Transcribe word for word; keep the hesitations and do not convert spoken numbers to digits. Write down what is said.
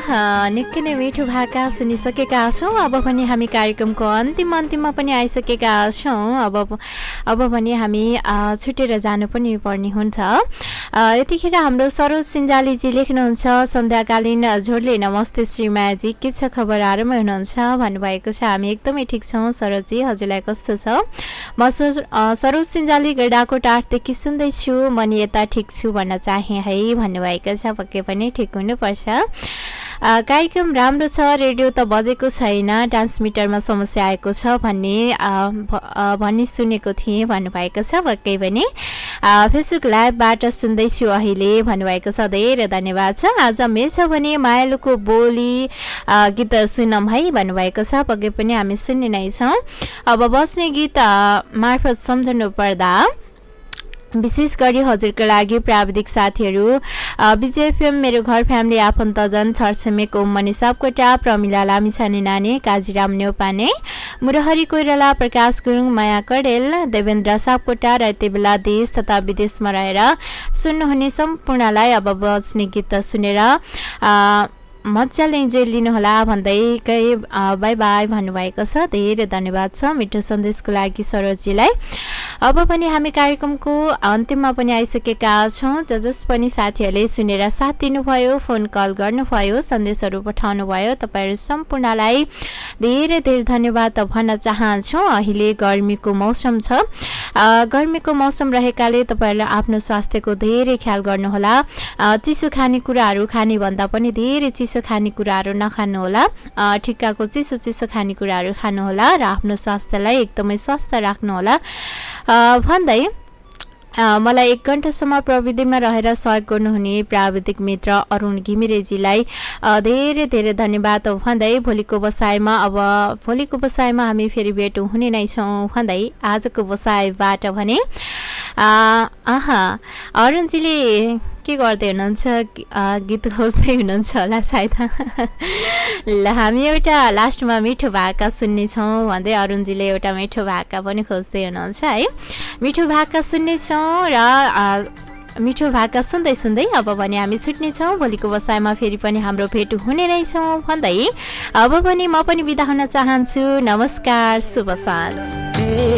निकै नै मिठो भाका सुनिसकेका छौँ। अब पनि हामी कार्यक्रमको अन्तिम अन्तिममा पनि आइसकेका छौँ। अब अब पनि हामी छुटेर जानु पनि पर्ने हुन्छ। यतिखेर हाम्रो सरोज सिन्जालीजी लेख्नुहुन्छ, सन्ध्याकालीन झोडले नमस्ते श्रीमायाजी, के छ खबर, आरामै हुनुहुन्छ भन्नुभएको छ। हामी एकदमै ठिक छौँ सरोजी, हजुरलाई कस्तो छ? म सरोज सिन्जाली गैडाकोट आठदेखि सुन्दैछु, म नि यता ठिक छु भन्न चाहेँ है भन्नुभएको छ। पक्कै पनि ठिक हुनुपर्छ। कार्यक्रम राम्रो छ, रेडियो त बजेको छैन, ट्रान्समिटरमा समस्या आएको छ भन्ने भन्ने सुनेको थिएँ भन्नुभएको छ। पक्कै पनि फेसबुक लाइभबाट सुन्दैछु अहिले भन्नुभएको छ। धेरै धन्यवाद छ। आज मिल्छ भने मायालुको बोली गीत सुनौँ है भन्नुभएको छ। पक्कै पनि हामी सुन्ने नै छौँ। अब बस्ने गीत मार्फत सम्झनु पर्दा विशेष गरी हजुरको लागि प्राविधिक साथीहरू विजयफएम, मेरो घर फ्यामिली आफन्तजन, छरछमेक ओमनी सापकोटा, प्रमिला लामिछाने नानी, काजीराम न्यौपाने, मुरहरी कोइराला, प्रकाश गुरुङ, माया कडेल, देवेन्द्र सापकोटा र यति बेला देश तथा विदेशमा रहेर सुन्नुहुने सम्पूर्णलाई अब बस्ने गीत सुनेर मजाले इन्जोय लिनुहोला भन्दै बाई बाई भन्नुभएको छ। धेरै धन्यवाद छ मिठो सन्देशको लागि सरोजीलाई। अब पनि हामी कार्यक्रमको अन्तिममा पनि आइसकेका छौँ। ज जस पनि साथीहरूले सुनेर साथ दिनुभयो, फोन कल गर्नुभयो, सन्देशहरू पठाउनु भयो, तपाईँहरू सम्पूर्णलाई धेरै धेरै धन्यवाद भन्न चाहन्छौँ। अहिले गर्मीको मौसम छ, गर्मीको मौसम रहेकाले तपाईँहरूले आफ्नो स्वास्थ्यको धेरै ख्याल गर्नुहोला। चिसो खानेकुराहरू खाने भन्दा पनि धेरै चिसो खानेकुराहरू नखानुहोला, ठिक्काको चिसो चिसो खानेकुराहरू खानुहोला र आफ्नो स्वास्थ्यलाई एकदमै स्वस्थ राख्नुहोला भन्दै मलाई एक घन्टासम्म प्रविधिमा रहेर सहयोग गर्नुहुने प्राविधिक मित्र अरुण घिमिरेजीलाई धेरै धेरै धन्यवाद भन्दै भोलिको बसाइमा अब भोलिको बसाइमा हामी फेरि भेट हुने नै छौँ भन्दै आजको बसाइबाट भने आहा अरुणजीले के गर्दै हुनुहुन्छ, गीत खोज्दै हुनुहुन्छ होला सायद। ल हामी एउटा लास्टमा मिठो भाका सुन्नेछौँ भन्दै अरुणजीले एउटा मिठो भाका पनि खोज्दै हुनुहुन्छ है। मिठो भाका सुन्नेछौँ र मिठो भाका सुन्दै सुन्दै अब भने हामी छुट्नेछौँ। भोलिको बसाइमा फेरि पनि हाम्रो भेट हुने नै छौँ भन्दै अब पनि म पनि बिदा हुन चाहन्छु। नमस्कार, शुभ साँझ।